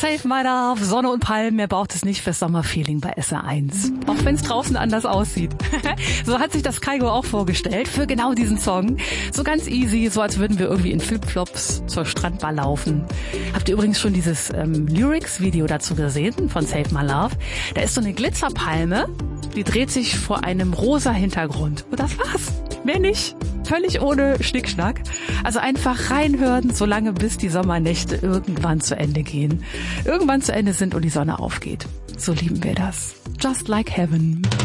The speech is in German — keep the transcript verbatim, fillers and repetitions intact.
Save My Love, Sonne und Palmen, mehr braucht es nicht fürs Sommerfeeling bei S R eins. Auch wenn es draußen anders aussieht. So hat sich das Kygo auch vorgestellt für genau diesen Song. So ganz easy, so als würden wir irgendwie in Flipflops zur Strandbar laufen. Habt ihr übrigens schon dieses ähm, Lyrics-Video dazu gesehen von Save My Love? Da ist so eine Glitzerpalme, die dreht sich vor einem rosa Hintergrund. Und das war's. Mehr nicht. Völlig ohne Schnickschnack. Also einfach reinhören, solange bis die Sommernächte irgendwann zu Ende gehen. Irgendwann zu Ende sind und die Sonne aufgeht. So lieben wir das. Just like heaven.